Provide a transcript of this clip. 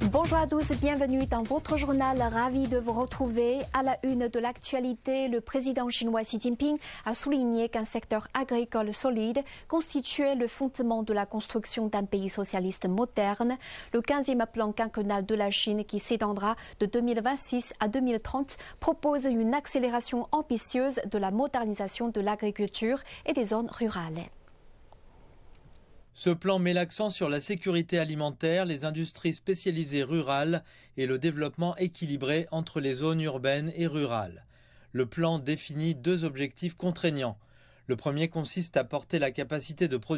Bonjour à tous et bienvenue dans votre journal. Ravi de vous retrouver. À la une de l'actualité, le président chinois Xi Jinping a souligné qu'un secteur agricole solide constituait le fondement de la construction d'un pays socialiste moderne. Le 15e plan quinquennal de la Chine, qui s'étendra de 2026 à 2030, propose une accélération ambitieuse de la modernisation de l'agriculture et des zones rurales. Ce plan met l'accent sur la sécurité alimentaire, les industries spécialisées rurales et le développement équilibré entre les zones urbaines et rurales. Le plan définit deux objectifs contraignants. Le premier consiste à porter la capacité de production